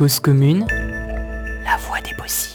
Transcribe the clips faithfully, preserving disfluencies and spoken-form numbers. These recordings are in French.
Cause commune, la voie des possibles.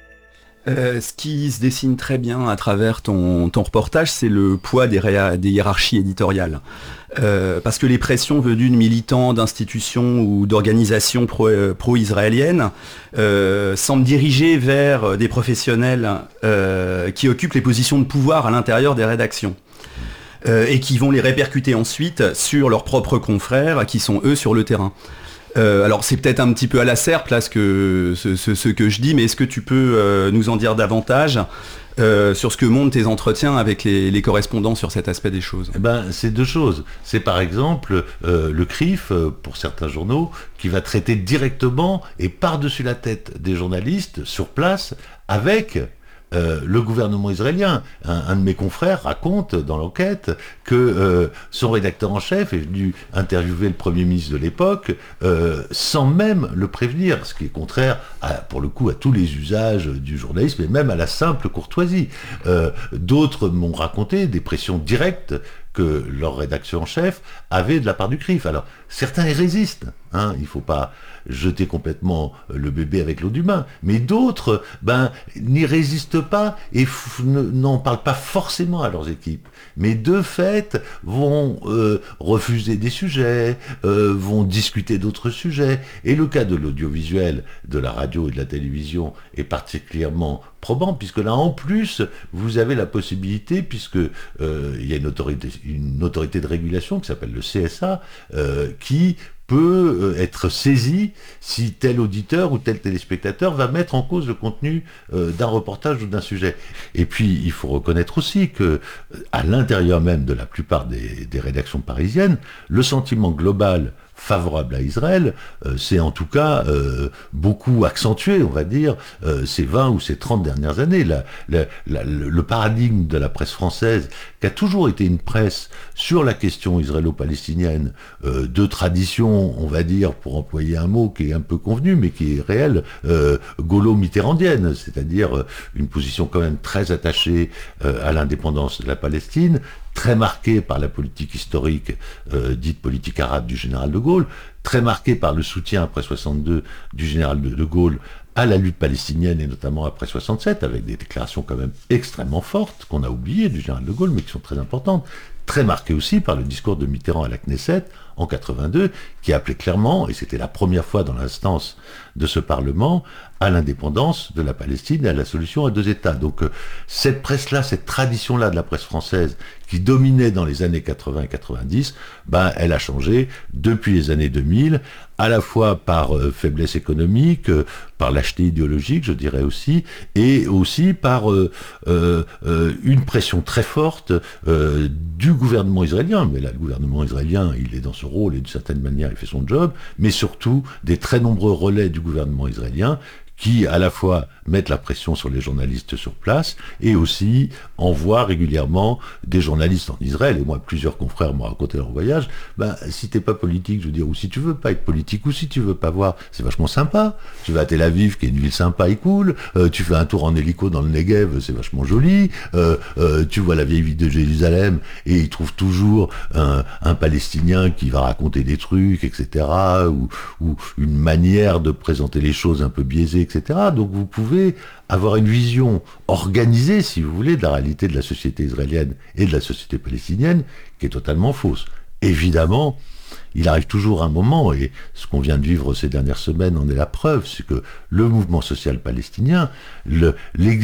Euh, ce qui se dessine très bien à travers ton, ton reportage, c'est le poids des, réa- des hiérarchies éditoriales. Euh, parce que les pressions venues de militants, d'institutions ou d'organisations pro, euh, pro-israéliennes euh, semblent diriger vers des professionnels euh, qui occupent les positions de pouvoir à l'intérieur des rédactions. Euh, et qui vont les répercuter ensuite sur leurs propres confrères qui sont eux sur le terrain. Euh, alors c'est peut-être un petit peu à la serpe là ce que, ce, ce, ce que je dis, mais est-ce que tu peux euh, nous en dire davantage euh, sur ce que montrent tes entretiens avec les, les correspondants sur cet aspect des choses? Eh ben, c'est deux choses. C'est par exemple euh, le C R I F, euh, pour certains journaux, qui va traiter directement et par-dessus la tête des journalistes sur place avec... Euh, le gouvernement israélien. Un, un de mes confrères raconte dans l'enquête que euh, son rédacteur en chef est venu interviewer le Premier ministre de l'époque euh, sans même le prévenir, ce qui est contraire, à, pour le coup, à tous les usages du journalisme et même à la simple courtoisie. Euh, d'autres m'ont raconté des pressions directes que leur rédaction en chef avait de la part du C R I F. Alors, certains y résistent, hein, il ne faut pas jeter complètement le bébé avec l'eau du bain, mais d'autres ben, n'y résistent pas et f- ne, n'en parlent pas forcément à leurs équipes, mais de fait vont euh, refuser des sujets, euh, vont discuter d'autres sujets, et le cas de l'audiovisuel, de la radio et de la télévision est particulièrement probant, puisque là en plus vous avez la possibilité, puisque euh, il y a une autorité, une autorité de régulation qui s'appelle le C S A, euh, qui peut être saisi si tel auditeur ou tel téléspectateur va mettre en cause le contenu euh, d'un reportage ou d'un sujet. Et puis, il faut reconnaître aussi que, à l'intérieur même de la plupart des, des rédactions parisiennes, le sentiment global favorable à Israël, euh, c'est en tout cas euh, beaucoup accentué, on va dire, euh, ces vingt ou ces trente dernières années. La, la, la, le paradigme de la presse française, qui a toujours été une presse sur la question israélo-palestinienne, euh, de tradition, on va dire, pour employer un mot qui est un peu convenu, mais qui est réel, euh, gaulo-mitterrandienne, c'est-à-dire euh, une position quand même très attachée euh, à l'indépendance de la Palestine, très marqué par la politique historique, euh, dite politique arabe du général de Gaulle, très marqué par le soutien après soixante-deux du général de, de Gaulle à la lutte palestinienne et notamment après soixante-sept, avec des déclarations quand même extrêmement fortes, qu'on a oubliées du général de Gaulle, mais qui sont très importantes, très marqué aussi par le discours de Mitterrand à la Knesset en quatre-vingt-deux, qui appelait clairement, et c'était la première fois dans l'instance de ce Parlement, à l'indépendance de la Palestine et à la solution à deux États. Donc euh, cette presse-là, cette tradition-là de la presse française, qui dominait dans les années quatre-vingts et quatre-vingt-dix, ben, elle a changé depuis les années deux mille, à la fois par euh, faiblesse économique, euh, par lâcheté idéologique, je dirais aussi, et aussi par euh, euh, euh, une pression très forte euh, du gouvernement israélien. Mais là, le gouvernement israélien, il est dans ce rôle et d'une certaine manière, il fait son job, mais surtout des très nombreux relais du gouvernement israélien qui à la fois mettent la pression sur les journalistes sur place et aussi envoient régulièrement des journalistes en Israël. Et moi, plusieurs confrères m'ont raconté leur voyage. Ben, si t'es pas politique, je veux dire, ou si tu veux pas être politique, ou si tu veux pas voir, c'est vachement sympa. Tu vas à Tel Aviv, qui est une ville sympa et cool. Euh, tu fais un tour en hélico dans le Negev, c'est vachement joli. Euh, euh, tu vois la vieille ville de Jérusalem et ils trouvent toujours un, un Palestinien qui va raconter des trucs, et cetera. Ou, ou une manière de présenter les choses un peu biaisée, et cetera. Donc vous pouvez avoir une vision organisée, si vous voulez, de la réalité de la société israélienne et de la société palestinienne, qui est totalement fausse. Évidemment, il arrive toujours un moment, et ce qu'on vient de vivre ces dernières semaines en est la preuve, c'est que le mouvement social palestinien, le,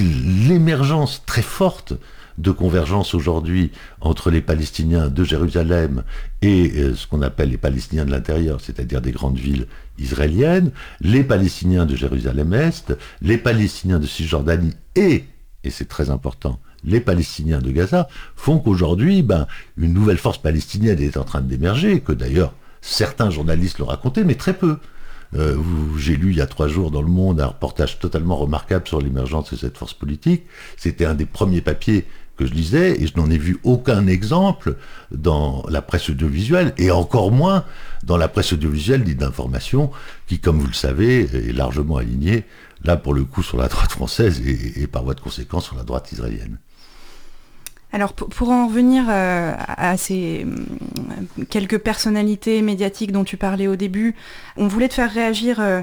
l'émergence très forte de convergence aujourd'hui entre les Palestiniens de Jérusalem et euh, ce qu'on appelle les Palestiniens de l'intérieur, c'est-à-dire des grandes villes israéliennes, les Palestiniens de Jérusalem-Est, les Palestiniens de Cisjordanie et, et c'est très important, les Palestiniens de Gaza, font qu'aujourd'hui, ben, une nouvelle force palestinienne est en train d'émerger, que d'ailleurs certains journalistes l'ont raconté, mais très peu. Euh, j'ai lu il y a trois jours dans Le Monde un reportage totalement remarquable sur l'émergence de cette force politique. C'était un des premiers papiers que je lisais, et je n'en ai vu aucun exemple dans la presse audiovisuelle, et encore moins dans la presse audiovisuelle dite d'information, qui, comme vous le savez, est largement alignée, là pour le coup, sur la droite française, et, et par voie de conséquence sur la droite israélienne. Alors pour, pour en revenir euh, à ces euh, quelques personnalités médiatiques dont tu parlais au début, on voulait te faire réagir euh,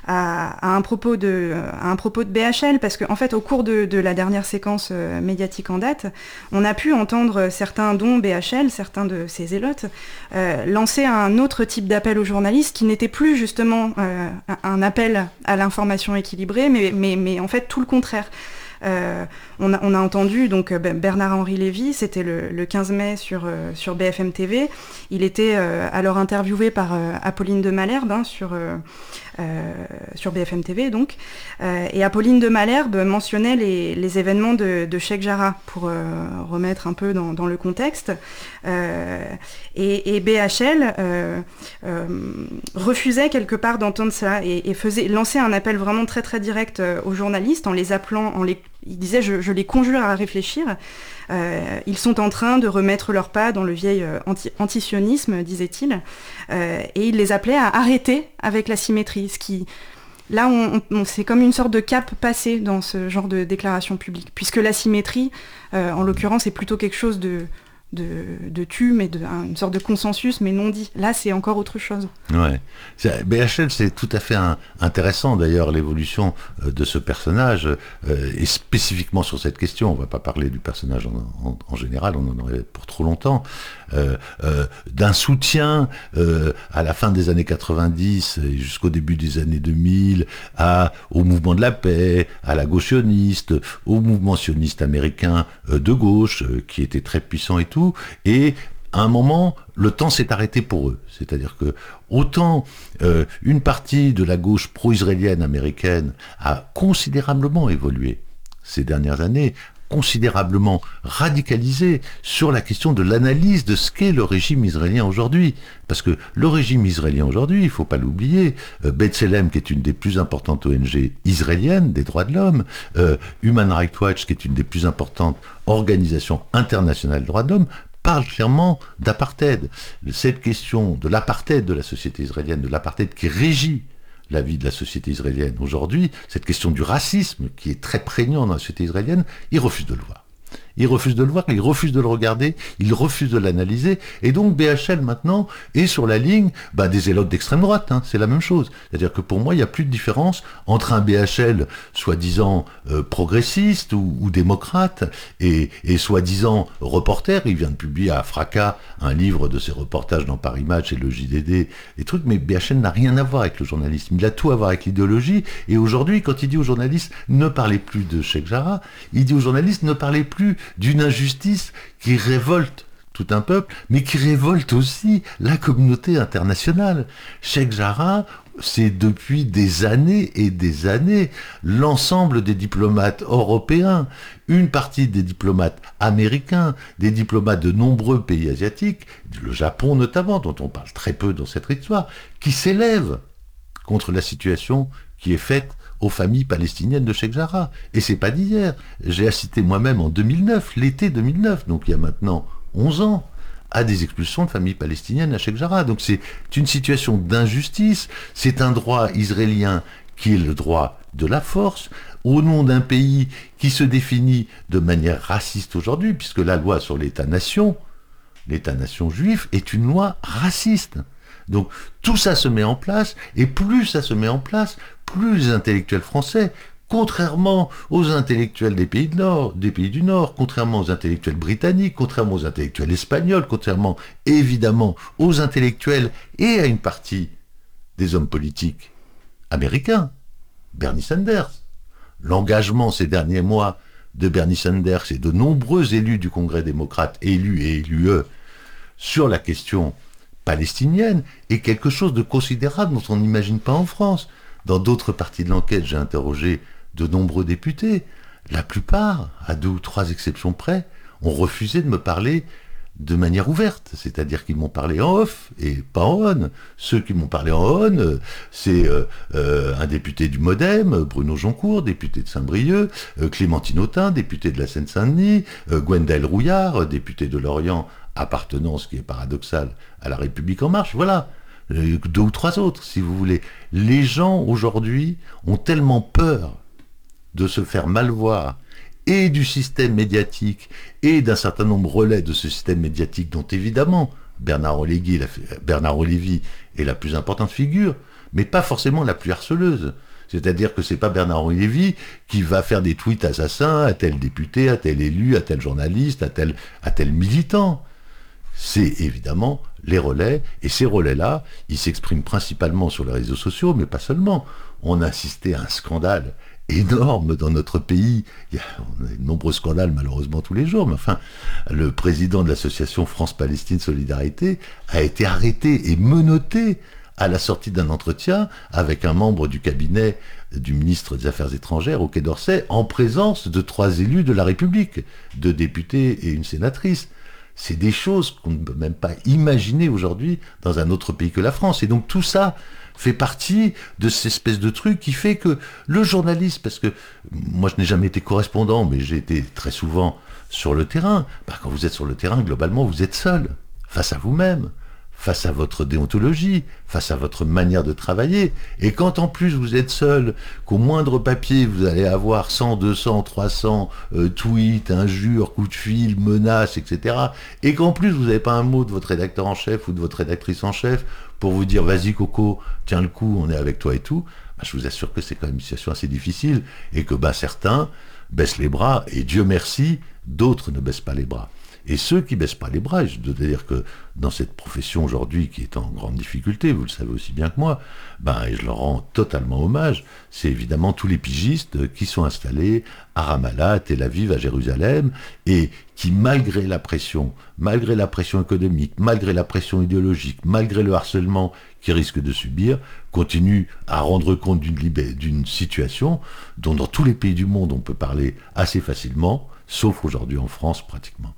à, à un propos de à un propos de B H L, parce qu'en en fait au cours de, de la dernière séquence euh, médiatique en date, on a pu entendre certains, dont B H L, certains de ces zélotes, euh, lancer un autre type d'appel aux journalistes qui n'était plus justement euh, un appel à l'information équilibrée, mais, mais, mais en fait tout le contraire. Euh, on, a, on a entendu donc Bernard-Henri Lévy, c'était le, le quinze mai sur, euh, sur B F M T V. Il était euh, alors interviewé par euh, Apolline de Malherbe hein, sur, euh, euh, sur B F M T V donc. Euh, et Apolline de Malherbe mentionnait les, les événements de, de Cheikh Jarrah pour euh, remettre un peu dans, dans le contexte. Euh, et, et B H L euh, euh, refusait quelque part d'entendre ça et, et faisait lançait un appel vraiment très très direct euh, aux journalistes en les appelant, en les il disait je, je les conjure à réfléchir. Euh, ils sont en train de remettre leurs pas dans le vieil euh, anti- antisionisme, disait-il, euh, et il les appelait à arrêter avec la symétrie. Ce qui, là, on, on, c'est comme une sorte de cap passé dans ce genre de déclaration publique, puisque la symétrie, euh, en l'occurrence, est plutôt quelque chose de de, de tu, mais de, hein, une sorte de consensus, mais non dit. Là, c'est encore autre chose. Ouais. C'est, B H L, c'est tout à fait un, intéressant, d'ailleurs, l'évolution euh, de ce personnage, euh, et spécifiquement sur cette question. On ne va pas parler du personnage en, en, en général, on en aurait pour trop longtemps. Euh, euh, d'un soutien euh, à la fin des années quatre-vingt-dix et jusqu'au début des années deux mille à, au mouvement de la paix, à la gauche sioniste, au mouvement sioniste américain euh, de gauche, euh, qui était très puissant et tout, et à un moment, le temps s'est arrêté pour eux. C'est-à-dire que autant euh, une partie de la gauche pro-israélienne américaine a considérablement évolué ces dernières années, considérablement radicalisé sur la question de l'analyse de ce qu'est le régime israélien aujourd'hui. Parce que le régime israélien aujourd'hui, il ne faut pas l'oublier, euh, B'Tselem, qui est une des plus importantes O N G israéliennes des droits de l'homme, euh, Human Rights Watch, qui est une des plus importantes organisations internationales des droits de l'homme, parle clairement d'apartheid. Cette question de l'apartheid de la société israélienne, de l'apartheid qui régit la vie de la société israélienne aujourd'hui, cette question du racisme qui est très prégnant dans la société israélienne, il refuse de le voir. Il refuse de le voir, il refuse de le regarder, il refuse de l'analyser, et donc B H L maintenant est sur la ligne bah, des zélotes d'extrême droite, hein, c'est la même chose. C'est-à-dire que pour moi, il n'y a plus de différence entre un B H L soi-disant euh, progressiste ou, ou démocrate, et, et soi-disant reporter. Il vient de publier à Fracas un livre de ses reportages dans Paris Match et le J D D, des trucs, mais B H L n'a rien à voir avec le journalisme, il a tout à voir avec l'idéologie, et aujourd'hui, quand il dit aux journalistes « ne parlez plus de Cheikh Jarrah », il dit aux journalistes « ne parlez plus d'une injustice qui révolte tout un peuple, mais qui révolte aussi la communauté internationale. » Cheikh Jarrah, c'est depuis des années et des années l'ensemble des diplomates européens, une partie des diplomates américains, des diplomates de nombreux pays asiatiques, le Japon notamment, dont on parle très peu dans cette histoire, qui s'élèvent contre la situation qui est faite aux familles palestiniennes de Cheikh Jarrah. Et c'est pas d'hier. J'ai assisté moi-même en deux mille neuf, l'été deux mille neuf, donc il y a maintenant onze ans, à des expulsions de familles palestiniennes à Cheikh Jarrah. Donc c'est une situation d'injustice, c'est un droit israélien qui est le droit de la force, au nom d'un pays qui se définit de manière raciste aujourd'hui, puisque la loi sur l'État-nation, l'État-nation juif, est une loi raciste. Donc tout ça se met en place, et plus ça se met en place, plus les intellectuels français, contrairement aux intellectuels des pays du Nord, des pays du Nord, contrairement aux intellectuels britanniques, contrairement aux intellectuels espagnols, contrairement évidemment aux intellectuels et à une partie des hommes politiques américains, Bernie Sanders. L'engagement ces derniers mois de Bernie Sanders et de nombreux élus du Congrès démocrate, élus et élus eux, sur la question palestinienne est quelque chose de considérable dont on n'imagine pas en France. Dans d'autres parties de l'enquête, j'ai interrogé de nombreux députés. La plupart, à deux ou trois exceptions près, ont refusé de me parler de manière ouverte. C'est-à-dire qu'ils m'ont parlé en off et pas en on. Ceux qui m'ont parlé en on, c'est euh, euh, un député du Modem, Bruno Joncourt, député de Saint-Brieuc, euh, Clémentine Autain, député de la Seine-Saint-Denis, euh, Gwendal Rouillard, député de Lorient, appartenant, ce qui est paradoxal, à la République En Marche. Voilà. Deux ou trois autres, si vous voulez. Les gens, aujourd'hui, ont tellement peur de se faire mal voir et du système médiatique et d'un certain nombre de relais de ce système médiatique dont évidemment Bernard Olévy, la, Bernard Olévy est la plus importante figure, mais pas forcément la plus harceleuse. C'est-à-dire que c'est pas Bernard Olévy qui va faire des tweets assassins à tel député, à tel élu, à tel journaliste, à tel, à tel militant. C'est évidemment les relais, et ces relais-là, ils s'expriment principalement sur les réseaux sociaux, mais pas seulement. On a assisté à un scandale énorme dans notre pays. Il y a, on a de nombreux scandales malheureusement tous les jours, mais enfin, le président de l'association France-Palestine Solidarité a été arrêté et menotté à la sortie d'un entretien avec un membre du cabinet du ministre des Affaires étrangères au Quai d'Orsay, en présence de trois élus de la République, deux députés et une sénatrice. C'est des choses qu'on ne peut même pas imaginer aujourd'hui dans un autre pays que la France. Et donc tout ça fait partie de cette espèce de truc qui fait que le journaliste, parce que moi je n'ai jamais été correspondant, mais j'ai été très souvent sur le terrain, bah, quand vous êtes sur le terrain, globalement, vous êtes seul, face à vous-même, face à votre déontologie, face à votre manière de travailler. Et quand en plus vous êtes seul, qu'au moindre papier vous allez avoir cent, deux cents, trois cents euh, tweets, injures, coups de fil, menaces, et cetera. Et qu'en plus vous n'avez pas un mot de votre rédacteur en chef ou de votre rédactrice en chef pour vous dire vas-y Coco, tiens le coup, on est avec toi et tout, bah, je vous assure que c'est quand même une situation assez difficile et que bah, certains baissent les bras et Dieu merci, d'autres ne baissent pas les bras. Et ceux qui ne baissent pas les bras, et je dois dire que dans cette profession aujourd'hui qui est en grande difficulté, vous le savez aussi bien que moi, ben, et je leur rends totalement hommage, c'est évidemment tous les pigistes qui sont installés à Ramallah, à Tel Aviv, à Jérusalem, et qui, malgré la pression, malgré la pression économique, malgré la pression idéologique, malgré le harcèlement qu'ils risquent de subir, continuent à rendre compte d'une, libé- d'une situation dont dans tous les pays du monde on peut parler assez facilement, sauf aujourd'hui en France pratiquement.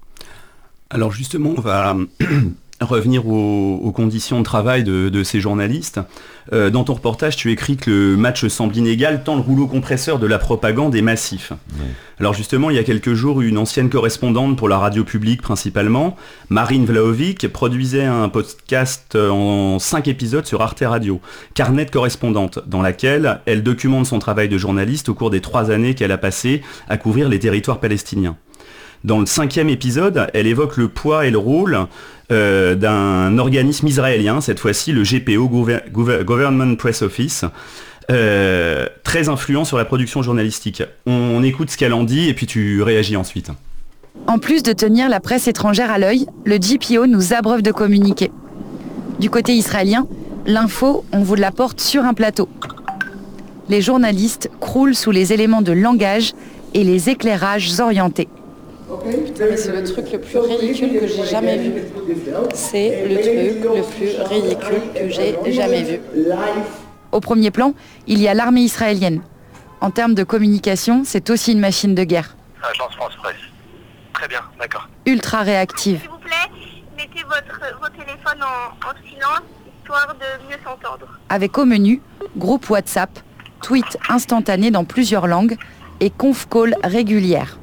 Alors justement, on va revenir aux, aux conditions de travail de, de ces journalistes. Euh, dans ton reportage, tu écris que le match semble inégal tant le rouleau compresseur de la propagande est massif. Oui. Alors justement, il y a quelques jours, une ancienne correspondante pour la radio publique principalement, Marine Vlahovic, produisait un podcast en cinq épisodes sur Arte Radio, Carnet de correspondante, dans laquelle elle documente son travail de journaliste au cours des trois années qu'elle a passées à couvrir les territoires palestiniens. Dans le cinquième épisode, elle évoque le poids et le rôle euh, d'un organisme israélien, cette fois-ci le G P O, Gover- Gover- Government Press Office, euh, très influent sur la production journalistique. On, on écoute ce qu'elle en dit et puis tu réagis ensuite. En plus de tenir la presse étrangère à l'œil, le G P O nous abreuve de communiqués. Du côté israélien, l'info, on vous l'apporte sur un plateau. Les journalistes croulent sous les éléments de langage et les éclairages orientés. Putain, mais c'est le truc le plus ridicule que j'ai jamais vu. C'est le truc le plus ridicule que j'ai jamais vu. Au premier plan, il y a l'armée israélienne. En termes de communication, c'est aussi une machine de guerre. Agence France Presse. Très bien, d'accord. Ultra réactive. S'il vous plaît, mettez votre, vos téléphones en, en silence, histoire de mieux s'entendre. Avec au menu, groupe WhatsApp, tweets instantanés dans plusieurs langues et conf call régulières.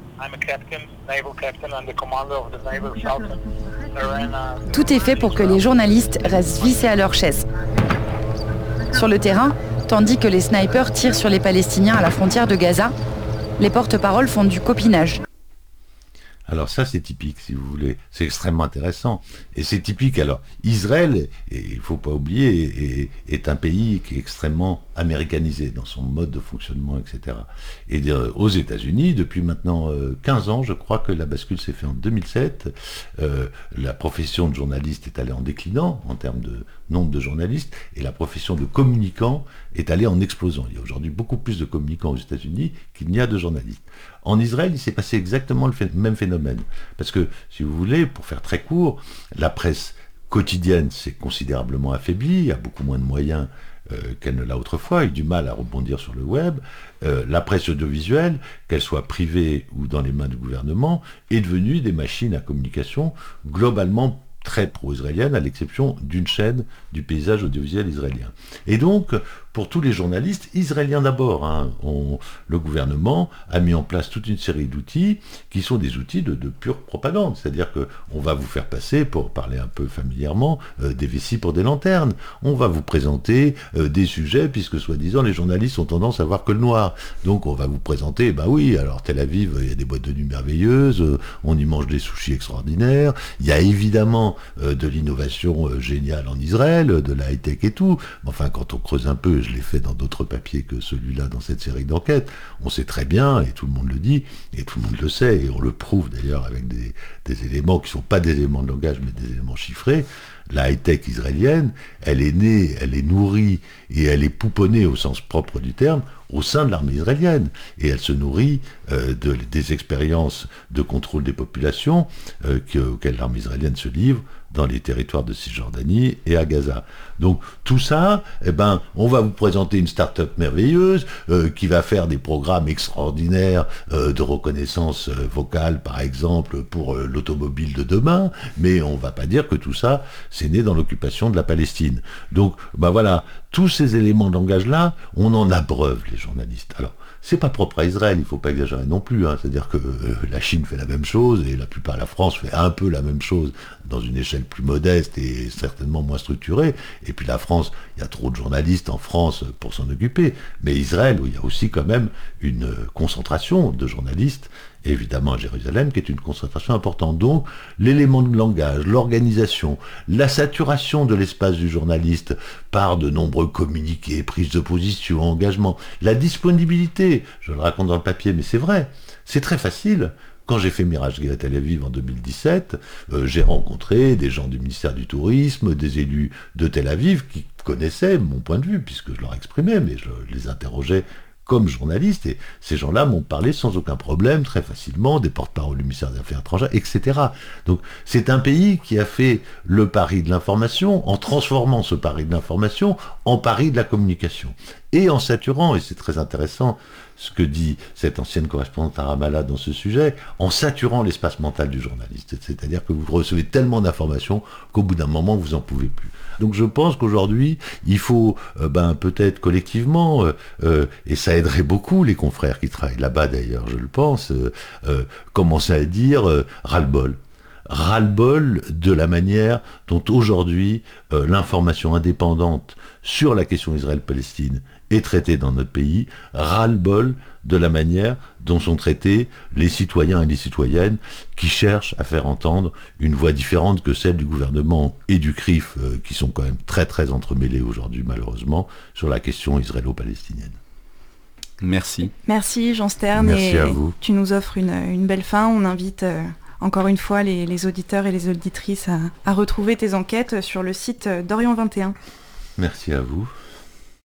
Tout est fait pour que les journalistes restent vissés à leur chaise. Sur le terrain, tandis que les snipers tirent sur les Palestiniens à la frontière de Gaza, les porte-paroles font du copinage. Alors ça, c'est typique, si vous voulez. C'est extrêmement intéressant. Et c'est typique. Alors, Israël, et il ne faut pas oublier, est, est un pays qui est extrêmement américanisé dans son mode de fonctionnement, et cetera. Et euh, aux États-Unis, depuis maintenant euh, quinze ans, je crois que la bascule s'est faite en deux mille sept, euh, la profession de journaliste est allée en déclinant en termes de nombre de journalistes, et la profession de communicant est allée en explosant. Il y a aujourd'hui beaucoup plus de communicants aux États-Unis qu'il n'y a de journalistes. En Israël, il s'est passé exactement le ph- même phénomène. Parce que, si vous voulez, pour faire très court, la presse quotidienne s'est considérablement affaiblie, a beaucoup moins de moyens euh, qu'elle ne l'a autrefois, a eu du mal à rebondir sur le web. Euh, la presse audiovisuelle, qu'elle soit privée ou dans les mains du gouvernement, est devenue des machines à communication globalement très pro-israélienne, à l'exception d'une chaîne du paysage audiovisuel israélien. Et donc, pour pour tous les journalistes israéliens d'abord. Hein. On, le gouvernement a mis en place toute une série d'outils qui sont des outils de, de pure propagande. C'est-à-dire qu'on va vous faire passer, pour parler un peu familièrement, euh, des vessies pour des lanternes. On va vous présenter euh, des sujets, puisque soi-disant les journalistes ont tendance à voir que le noir. Donc on va vous présenter, bah oui, alors Tel Aviv, il y a des boîtes de nuit merveilleuses, euh, on y mange des sushis extraordinaires, il y a évidemment euh, de l'innovation euh, géniale en Israël, de la high-tech et tout. Mais enfin, quand on creuse un peu, je l'ai fait dans d'autres papiers que celui-là dans cette série d'enquêtes, on sait très bien, et tout le monde le dit, et tout le monde le sait, et on le prouve d'ailleurs avec des, des éléments qui ne sont pas des éléments de langage, mais des éléments chiffrés. La high-tech israélienne, elle est née, elle est nourrie, et elle est pouponnée au sens propre du terme, au sein de l'armée israélienne. Et elle se nourrit euh, de, des expériences de contrôle des populations euh, que, auxquelles l'armée israélienne se livre dans les territoires de Cisjordanie et à Gaza. Donc tout ça, eh ben, on va vous présenter une start-up merveilleuse euh, qui va faire des programmes extraordinaires euh, de reconnaissance euh, vocale, par exemple, pour euh, l'automobile de demain, mais on va pas dire que tout ça, c'est né dans l'occupation de la Palestine. Donc, ben voilà, tous ces éléments de langage-là, on en abreuve les journalistes. Alors, c'est pas propre à Israël, il faut pas exagérer non plus, hein. C'est-à-dire que euh, la Chine fait la même chose, et la plupart de la France fait un peu la même chose, dans une échelle plus modeste et certainement moins structurée. Et puis la France, il y a trop de journalistes en France pour s'en occuper. Mais Israël, où il y a aussi quand même une concentration de journalistes, évidemment à Jérusalem, qui est une concentration importante. Donc, l'élément de langage, l'organisation, la saturation de l'espace du journaliste par de nombreux communiqués, prises de position, engagements, la disponibilité, je le raconte dans le papier, mais c'est vrai, c'est très facile. Quand j'ai fait Mirage Gay à Tel Aviv en deux mille dix-sept, euh, j'ai rencontré des gens du ministère du Tourisme, des élus de Tel Aviv qui connaissaient mon point de vue, puisque je leur exprimais, mais je les interrogeais comme journaliste, et ces gens-là m'ont parlé sans aucun problème, très facilement, des porte-parole du ministère des Affaires étrangères, et cetera. Donc c'est un pays qui a fait le pari de l'information, en transformant ce pari de l'information en pari de la communication. Et en saturant, et c'est très intéressant ce que dit cette ancienne correspondante à Ramallah dans ce sujet, en saturant l'espace mental du journaliste. C'est-à-dire que vous recevez tellement d'informations qu'au bout d'un moment, vous n'en pouvez plus. Donc je pense qu'aujourd'hui, il faut euh, ben, peut-être collectivement, euh, euh, et ça aiderait beaucoup les confrères qui travaillent là-bas d'ailleurs, je le pense, euh, euh, commencer à dire euh, ras-le-bol. Ras-le-bol de la manière dont aujourd'hui euh, l'information indépendante sur la question Israël-Palestine est traitée dans notre pays, ras-le-bol de la manière dont sont traités les citoyens et les citoyennes qui cherchent à faire entendre une voix différente que celle du gouvernement et du C R I F, euh, qui sont quand même très très entremêlés aujourd'hui malheureusement sur la question israélo-palestinienne. Merci. Merci Jean Stern. Merci et à vous. Tu nous offres une, une belle fin. On invite euh, encore une fois les, les auditeurs et les auditrices à, à retrouver tes enquêtes sur le site d'Orient vingt et un. Merci à vous.